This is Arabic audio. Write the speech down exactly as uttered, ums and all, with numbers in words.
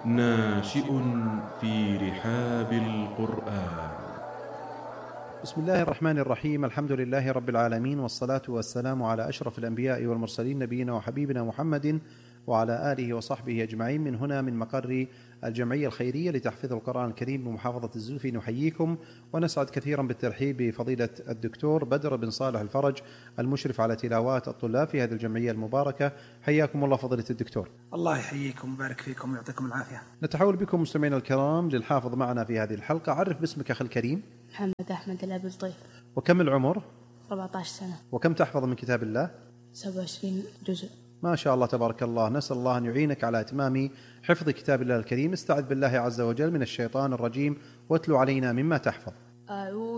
ناشئ في رحاب القرآن. بسم الله الرحمن الرحيم. الحمد لله رب العالمين، والصلاة والسلام على أشرف الأنبياء والمرسلين، نبينا وحبيبنا محمد وعلى آله وصحبه أجمعين. من هنا من مقر الجمعية الخيرية لتحفيظ القرآن الكريم بمحافظة الزوفي نحييكم ونسعد كثيرا بالترحيب بفضيلة الدكتور بدر بن صالح الفرج، المشرف على تلاوات الطلاب في هذه الجمعية المباركة. حياكم الله فضيلة الدكتور. الله يحييكم ويبارك فيكم ويعطيكم العافية. نتحول بكم مستمعينا الكرام للحافظ معنا في هذه الحلقة. عرف باسمك أخي الكريم. محمد أحمد الأبي الطيف. وكم العمر؟ أربعة عشر سنة. وكم تحفظ من كتاب الله؟ سبعة وعشرين جزء. ما شاء الله تبارك الله. نسأل الله أن يعينك على إتمام حفظ كتاب الله الكريم. استعذ بالله عز وجل من الشيطان الرجيم واتلو علينا مما تحفظ. أعوذ